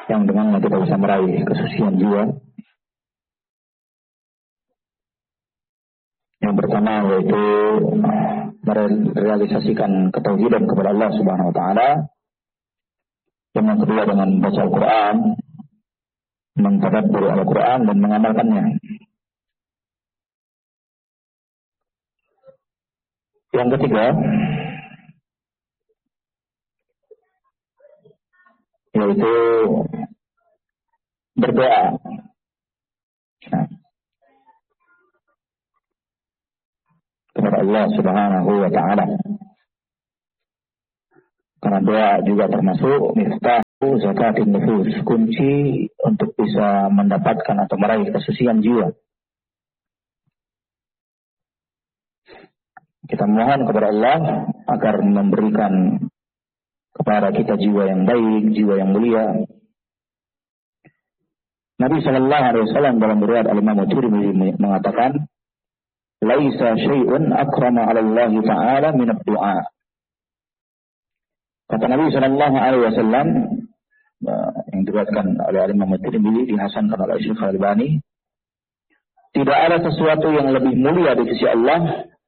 yang dengannya kita bisa meraih kesucian jiwa. Yang pertama yaitu merealisasikan ketauhidan kepada Allah Subhanahu wa taala. Yang kedua dengan membaca Al-Qur'an, mentadabbur Al-Qur'an dan mengamalkannya. Yang ketiga yaitu berdoa. Kepada Allah Subhanahu wa taala. Karena doa juga termasuk miftahu zakatin nufus, kunci untuk bisa mendapatkan atau meraih kesucian jiwa. Kita mohon kepada Allah agar memberikan kepada kita jiwa yang baik, jiwa yang mulia. Nabi sallallahu alaihi wasallam dalam riwayat Al-Imam Tirmidzi mengatakan, "Laisa syai'un akrama 'ala Allah Ta'ala min ad-du'a." Kata Nabi sallallahu alaihi wasallam yang diriwayatkan oleh Al-Imam Tirmidzi, dihasankan oleh Syekh Al-Albani, tidak ada sesuatu yang lebih mulia di sisi Allah